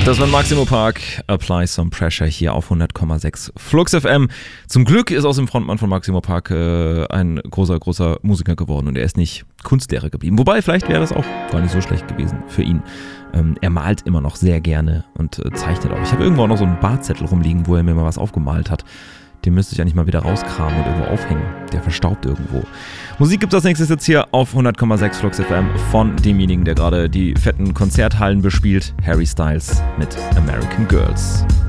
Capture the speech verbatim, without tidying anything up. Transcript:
Das war Maximo Park, Apply Some Pressure hier auf hundert Komma sechs Flux F M. Zum Glück ist aus dem Frontmann von Maximo Park äh, ein großer, großer Musiker geworden und er ist nicht Kunstlehrer geblieben. Wobei, vielleicht wäre das auch gar nicht so schlecht gewesen für ihn. Ähm, er malt immer noch sehr gerne und äh, zeichnet auch. Ich habe irgendwo auch noch so einen Bartzettel rumliegen, wo er mir mal was aufgemalt hat. Den müsste ich eigentlich mal wieder rauskramen und irgendwo aufhängen. Der verstaubt irgendwo. Musik gibt es als nächstes jetzt hier auf hundert Komma sechs Flux F M von demjenigen, der gerade die fetten Konzerthallen bespielt, Harry Styles mit American Girls.